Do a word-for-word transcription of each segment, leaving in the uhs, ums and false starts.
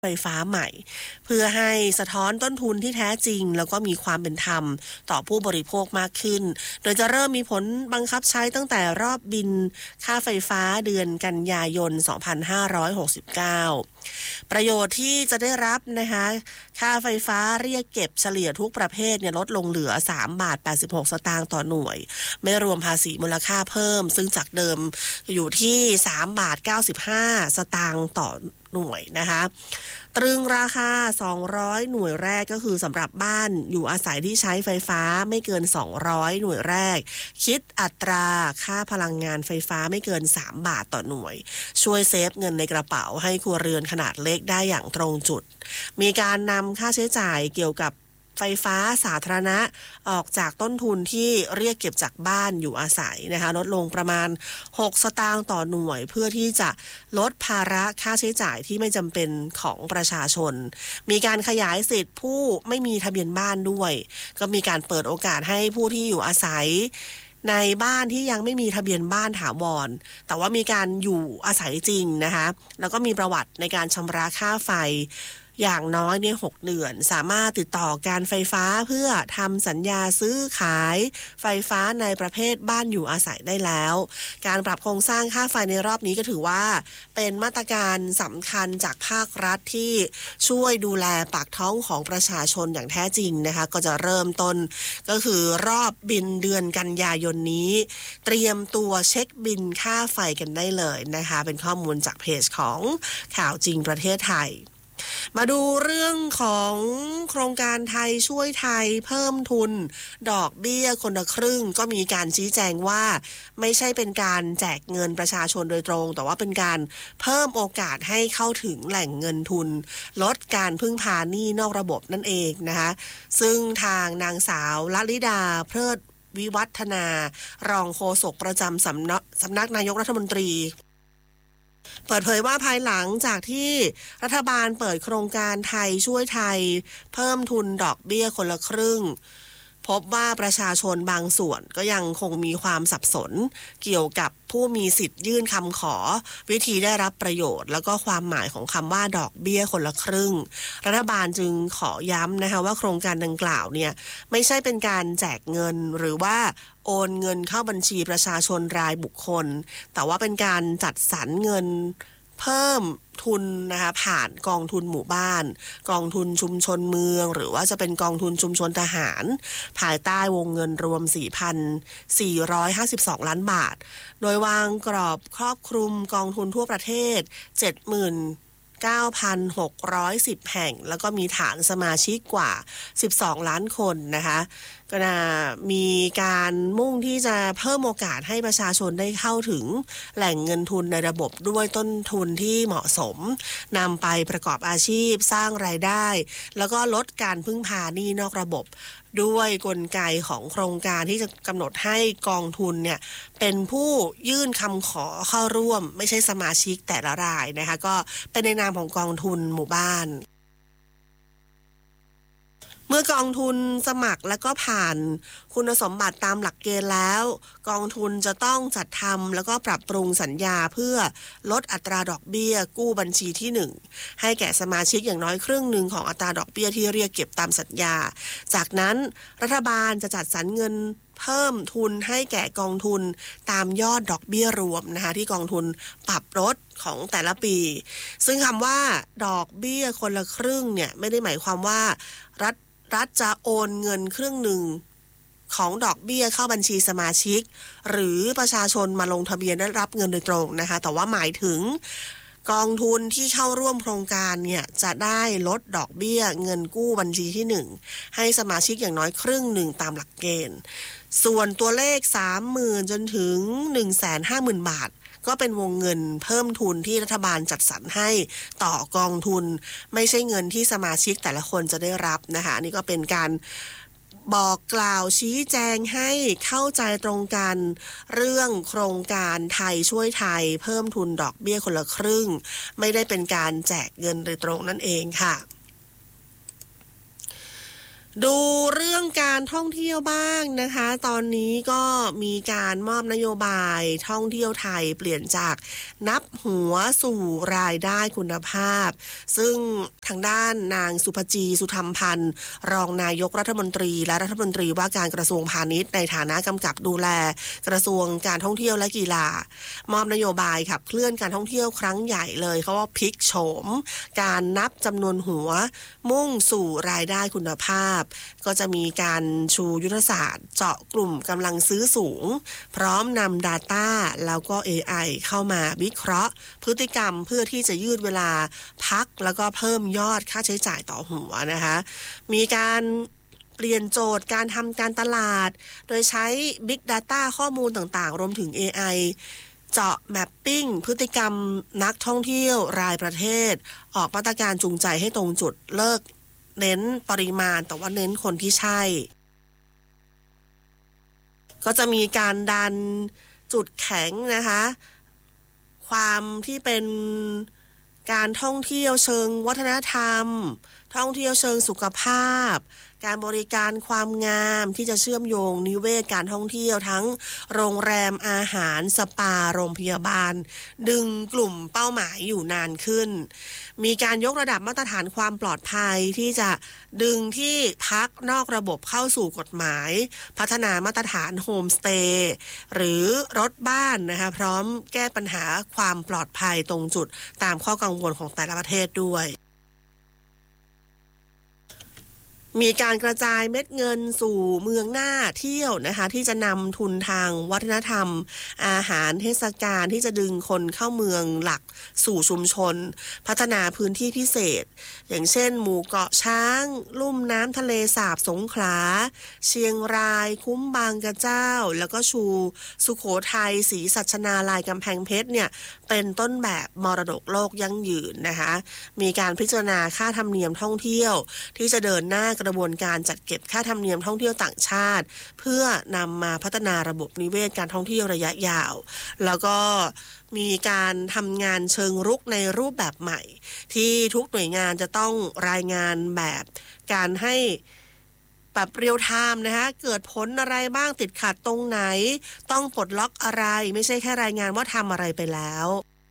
ไฟฟ้าใหม่เพื่อให้สะท้อนต้นทุนที่แท้จริงแล้วก็มีความเป็นธรรมต่อผู้บริโภคมากขึ้นโดยจะเริ่มมีผลบังคับใช้ตั้งแต่รอบบินค่าไฟฟ้าเดือนกันยายนสองพันห้าร้อยหกสิบเก้าประโยชน์ที่จะได้รับนะคะค่าไฟฟ้าเรียกเก็บเฉลี่ยทุกประเภทเนี่ยลดลงเหลือสามบาทแปดสิบหกสตางค์ต่อหน่วยไม่รวมภาษีมูลค่าเพิ่มซึ่งจากเดิมอยู่ที่สามบาทเก้าสิบห้าสตางค์ต่อหน่วยนะคะตรึงราคาสองร้อยหน่วยแรกก็คือสำหรับบ้านอยู่อาศัยที่ใช้ไฟฟ้าไม่เกินสองร้อยหน่วยแรกคิดอัตราค่าพลังงานไฟฟ้าไม่เกินสามบาทต่อหน่วยช่วยเซฟเงินในกระเป๋าให้ครัวเรือนขนาดเล็กได้อย่างตรงจุดมีการนำค่าใช้จ่ายเกี่ยวกับไฟฟ้าสาธารณะออกจากต้นทุนที่เรียกเก็บจากบ้านอยู่อาศัยนะคะลดลงประมาณหกสตางค์ต่อหน่วยเพื่อที่จะลดภาระค่าใช้จ่ายที่ไม่จำเป็นของประชาชนมีการขยายสิทธิ์ผู้ไม่มีทะเบียนบ้านด้วยก็มีการเปิดโอกาสให้ผู้ที่อยู่อาศัยในบ้านที่ยังไม่มีทะเบียนบ้านถาวรแต่ว่ามีการอยู่อาศัยจริงนะคะแล้วก็มีประวัติในการชำระค่าไฟอย่างน้อยเนี่ยหกเดือนสามารถติดต่อการไฟฟ้าเพื่อทำสัญญาซื้อขายไฟฟ้าในประเภทบ้านอยู่อาศัยได้แล้วการปรับโครงสร้างค่าไฟในรอบนี้ก็ถือว่าเป็นมาตรการสำคัญจากภาครัฐที่ช่วยดูแลปากท้องของประชาชนอย่างแท้จริงนะคะก็จะเริ่มต้นก็คือรอบบินเดือนกันยายนนี้เตรียมตัวเช็คบินค่าไฟกันได้เลยนะคะเป็นข้อมูลจากเพจของข่าวจริงประเทศไทยมาดูเรื่องของโครงการไทยช่วยไทยเพิ่มทุนดอกเบี้ยคนละครึ่งก็มีการชี้แจงว่าไม่ใช่เป็นการแจกเงินประชาชนโดยตรงแต่ว่าเป็นการเพิ่มโอกาสให้เข้าถึงแหล่งเงินทุนลดการพึ่งพาหนี้นอกระบบนั่นเองนะคะซึ่งทางนางสาวลลิดาเพลิดวิวัฒนารองโฆษกประจำสำนักสำนักนายกรัฐมนตรีเปิดเผยว่าภายหลังจากที่รัฐบาลเปิดโครงการไทยช่วยไทยเพิ่มทุนดอกเบี้ยคนละครึ่งพบว่าประชาชนบางส่วนก็ยังคงมีความสับสนเกี่ยวกับผู้มีสิทธิ์ยื่นคำขอวิธีได้รับประโยชน์แล้วก็ความหมายของคำว่าดอกเบี้ยคนละครึ่งรัฐบาลจึงขอย้ำนะคะว่าโครงการดังกล่าวเนี่ยไม่ใช่เป็นการแจกเงินหรือว่าโอนเงินเข้าบัญชีประชาชนรายบุคคลแต่ว่าเป็นการจัดสรรเงินเพิ่มทุนนะคะผ่านกองทุนหมู่บ้านกองทุนชุมชนเมืองหรือว่าจะเป็นกองทุนชุมชนทหารภายใต้วงเงินรวม สี่พันสี่ร้อยห้าสิบสอง ล้านบาทโดยวางกรอบครอบคลุมกองทุนทั่วประเทศ เจ็ดหมื่นเก้าพันหกร้อยสิบ แห่งแล้วก็มีฐานสมาชิกกว่าสิบสองล้านคนนะคะก็นะมีการมุ่งที่จะเพิ่มโอกาสให้ประชาชนได้เข้าถึงแหล่งเงินทุนในระบบด้วยต้นทุนที่เหมาะสมนำไปประกอบอาชีพสร้างรายได้แล้วก็ลดการพึ่งพาหนี้นอกระบบด้วยกลไกของโครงการที่จะกำหนดให้กองทุนเนี่ยเป็นผู้ยื่นคำขอเข้าร่วมไม่ใช่สมาชิกแต่ละรายนะคะก็เป็นในนามของกองทุนหมู่บ้านเมื่อกองทุนสมัครและก็ผ่านคุณสมบัติตามหลักเกณฑ์แล้วกองทุนจะต้องจัดทำแล้วก็ปรับปรุงสัญญาเพื่อลดอัตราดอกเบี้ยกู้บัญชีที่หนึ่งให้แก่สมาชิกอย่างน้อยครึ่งหนึ่งของอัตราดอกเบี้ยที่เรียกเก็บตามสัญญาจากนั้นรัฐบาลจะจัดสรรเงินเพิ่มทุนให้แก่กองทุนตามยอดดอกเบี้ยรวมนะคะที่กองทุนปรับลดของแต่ละปีซึ่งคำว่าดอกเบี้ยคนละครึ่งเนี่ยไม่ได้หมายความว่ารัฐรัฐจะโอนเงินครึ่งหนึ่งของดอกเบี้ยเข้าบัญชีสมาชิกหรือประชาชนมาลงทะเบียนได้รับเงินโดยตรงนะคะแต่ว่าหมายถึงกองทุนที่เข้าร่วมโครงการเนี่ยจะได้ลดดอกเบี้ยเงินกู้บัญชีที่หนึ่งให้สมาชิกอย่างน้อยครึ่งหนึ่งตามหลักเกณฑ์ส่วนตัวเลข สามหมื่น จนถึง หนึ่งแสนห้าหมื่น บาทก็เป็นวงเงินเพิ่มทุนที่รัฐบาลจัดสรรให้ต่อกองทุนไม่ใช่เงินที่สมาชิกแต่ละคนจะได้รับนะคะนี่ก็เป็นการบอกกล่าวชี้แจงให้เข้าใจตรงกันเรื่องโครงการไทยช่วยไทยเพิ่มทุนดอกเบี้ยคนละครึ่งไม่ได้เป็นการแจกเงินโดยตรงนั่นเองค่ะดูเรื่องการท่องเที่ยวบ้างนะคะตอนนี้ก็มีการมอบนโยบายท่องเที่ยวไทยเปลี่ยนจากนับหัวสู่รายได้คุณภาพซึ่งทางด้านนางสุภจีสุธรรมพันธ์รองนายกรัฐมนตรีและรัฐมนตรีว่าการกระทรวงพาณิชย์ในฐานะกำกับดูแลกระทรวงการท่องเที่ยวและกีฬามอบนโยบายขับเคลื่อนการท่องเที่ยวครั้งใหญ่เลยเขาว่าพลิกโฉมการนับจำนวนหัวมุ่งสู่รายได้คุณภาพก็จะมีการชูยุทธศาสตร์เจาะกลุ่มกำลังซื้อสูงพร้อมนำ Data แล้วก็ เอ ไอ เข้ามาวิเคราะห์พฤติกรรมเพื่อที่จะยืดเวลาพักแล้วก็เพิ่มยอดค่าใช้จ่ายต่อหัวนะคะมีการเปลี่ยนโจทย์การทำการตลาดโดยใช้ Big Data ข้อมูลต่างๆรวมถึง เอ ไอ เจาะแมปปิ้งพฤติกรรมนักท่องเที่ยวรายประเทศออกมาตรการจูงใจให้ตรงจุดเลิกเน้นปริมาณแต่ว่าเน้นคนที่ใช่ก็จะมีการดันจุดแข็งนะคะความที่เป็นการท่องเที่ยวเชิงวัฒนธรรมท่องเที่ยวเชิงสุขภาพการบริการความงามที่จะเชื่อมโยงนิเวศการท่องเที่ยวทั้งโรงแรมอาหารสปาโรงพยาบาลดึงกลุ่มเป้าหมายอยู่นานขึ้นมีการยกระดับมาตรฐานความปลอดภัยที่จะดึงที่พักนอกระบบเข้าสู่กฎหมายพัฒนามาตรฐานโฮมสเตย์หรือรถบ้านนะคะพร้อมแก้ปัญหาความปลอดภัยตรงจุดตามข้อกังวลของแต่ละประเทศด้วยมีการกระจายเม็ดเงินสู่เมืองหน้าเที่ยวนะคะที่จะนำทุนทางวัฒนธรรมอาหารเทศกาลที่จะดึงคนเข้าเมืองหลักสู่ชุมชนพัฒนาพื้นที่พิเศษอย่างเช่นหมู่เกาะช้างลุ่มน้ำทะเลสาบสงขลาเชียงรายคุ้มบางกระเจ้าแล้วก็ชูสุโขทัยศรีสัชนาลายกำแพงเพชรเนี่ยเป็นต้นแบบมรดกโลกยั่งยืนนะคะมีการพิจารณาค่าธรรมเนียมท่องเที่ยวที่จะเดินหน้ากระบวนการจัดเก็บค่าธรรมเนียมท่องเที่ยวต่างชาติเพื่อนำมาพัฒนาระบบนิเวศการท่องเที่ยวระยะยาวแล้วก็มีการทำงานเชิงรุกในรูปแบบใหม่ที่ทุกหน่วยงานจะต้องรายงานแบบการให้แบบเรียลไทม์นะคะเกิดผลอะไรบ้างติดขัดตรงไหนต้องปลดล็อกอะไรไม่ใช่แค่รายงานว่าทำอะไรไปแล้ว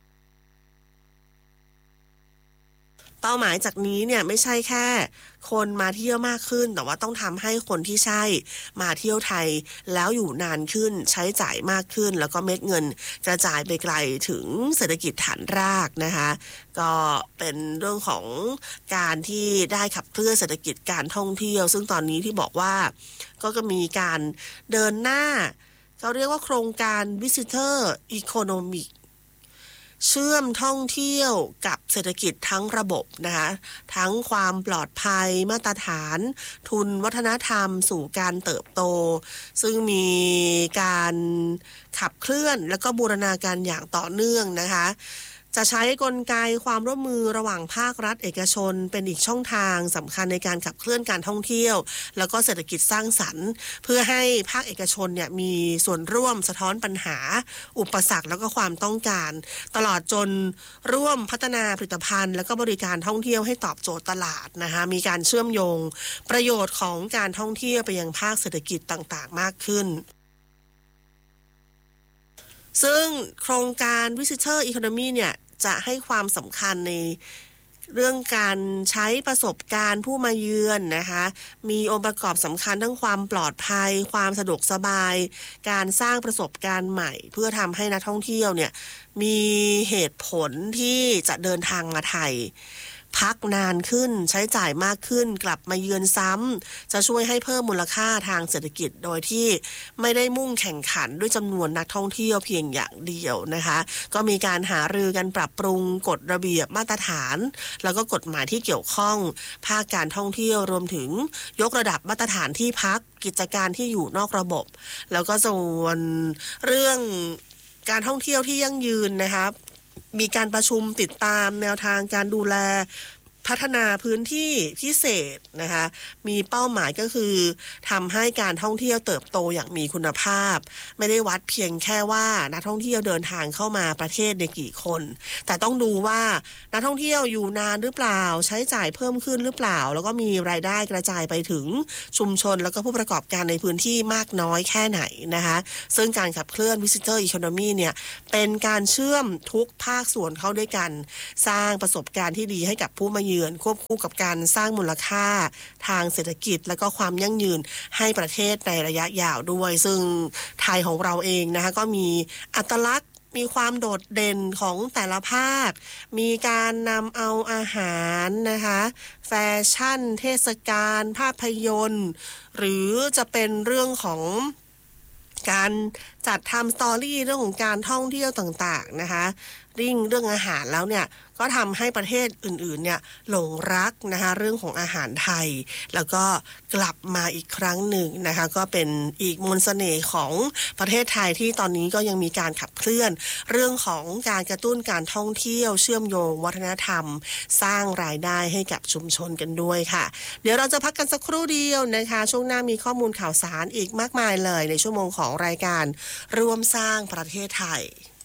เป้าหมายจากนี้เนี่ยไม่ใช่แค่คนมาเที่ยวมากขึ้นแต่ว่าต้องทำให้คนที่ใช่มาเที่ยวไทยแล้วอยู่นานขึ้นใช้จ่ายมากขึ้นแล้วก็เม็ดเงินกระจายไปไกลถึงเศรษฐกิจฐานรากนะคะก็เป็นเรื่องของการที่ได้ขับเคลื่อนเศรษฐกิจการท่องเที่ยวซึ่งตอนนี้ที่บอกว่าก็จะมีการเดินหน้าเขาเรียกว่าโครงการ Visitor Economicเชื่อมท่องเที่ยวกับเศรษฐกิจทั้งระบบนะคะทั้งความปลอดภัยมาตรฐานทุนวัฒนธรรมสู่การเติบโตซึ่งมีการขับเคลื่อนและก็บูรณาการอย่างต่อเนื่องนะคะจะใช้กลไกความร่วมมือระหว่างภาครัฐเอกชนเป็นอีกช่องทางสำคัญในการขับเคลื่อนการท่องเที่ยวแล้วก็เศรษฐกิจสร้างสรรค์เพื่อให้ภาคเอกชนเนี่ยมีส่วนร่วมสะท้อนปัญหาอุปสรรคแล้วก็ความต้องการตลอดจนร่วมพัฒนาผลิตภัณฑ์แล้วก็บริการท่องเที่ยวให้ตอบโจทย์ตลาดนะคะมีการเชื่อมโยงประโยชน์ของการท่องเที่ยวไปยังภาคเศรษฐกิจต่างๆมากขึ้นซึ่งโครงการ Visitor Economy เนี่ยจะให้ความสำคัญในเรื่องการใช้ประสบการณ์ผู้มาเยือนนะคะมีองค์ประกอบสำคัญทั้งความปลอดภัยความสะดวกสบายการสร้างประสบการณ์ใหม่เพื่อทำให้นักท่องเที่ยวเนี่ยมีเหตุผลที่จะเดินทางมาไทยพักนานขึ้นใช้จ่ายมากขึ้นกลับมาเยือนซ้ำจะช่วยให้เพิ่มมูลค่าทางเศรษฐกิจโดยที่ไม่ได้มุ่งแข่งขันด้วยจำนวนนักท่องเที่ยวเพียงอย่างเดียวนะคะก็มีการหารือกันปรับปรุงกฎระเบียบมาตรฐานแล้วก็กฎหมายที่เกี่ยวข้องภาคการท่องเที่ยวรวมถึงยกระดับมาตรฐานที่พักกิจการที่อยู่นอกระบบแล้วก็ส่วนเรื่องการท่องเที่ยวที่ยั่งยืนนะคะมีการประชุมติดตามแนวทางการดูแลพัฒนาพื้นที่พิเศษนะคะมีเป้าหมายก็คือทำให้การท่องเที่ยวเติบโตอย่างมีคุณภาพไม่ได้วัดเพียงแค่ว่านักท่องเที่ยวเดินทางเข้ามาประเทศในกี่คนแต่ต้องดูว่านักท่องเที่ยวอยู่นานหรือเปล่าใช้จ่ายเพิ่มขึ้นหรือเปล่าแล้วก็มีรายได้กระจายไปถึงชุมชนแล้วก็ผู้ประกอบการในพื้นที่มากน้อยแค่ไหนนะคะซึ่งการขับเคลื่อน Visitor Economy เนี่ยเป็นการเชื่อมทุกภาคส่วนเข้าด้วยกันสร้างประสบการณ์ที่ดีให้กับผู้มาเยือนควบคู่กับการสร้างมูลค่าทางเศรษฐกิจและก็ความยั่งยืนให้ประเทศในระยะยาวด้วยซึ่งไทยของเราเองนะคะก็มีอัตลักษณ์มีความโดดเด่นของแต่ละภาคมีการนำเอาอาหารนะคะแฟชั่นเทศกาลภาพยนตร์หรือจะเป็นเรื่องของการจัดทำสตอรี่เรื่องของการท่องเที่ยวต่างๆนะคะริ่งเรื่องอาหารแล้วเนี่ยก็ทำให้ประเทศอื่นๆเนี่ยหลงรักนะคะเรื่องของอาหารไทยแล้วก็กลับมาอีกครั้งหนึ่งนะคะก็เป็นอีกมนต์เสน่ห์ของประเทศไทยที่ตอนนี้ก็ยังมีการขับเคลื่อนเรื่องของการกระตุ้นการท่องเที่ยวเชื่อมโยงวัฒนธรรมสร้างรายได้ให้กับชุมชนกันด้วยค่ะเดี๋ยวเราจะพักกันสักครู่เดียวนะคะช่วงหน้ามีข้อมูลข่าวสารอีกมากมายเลยในชั่วโมงของรายการร่วมสร้างประเทศไทย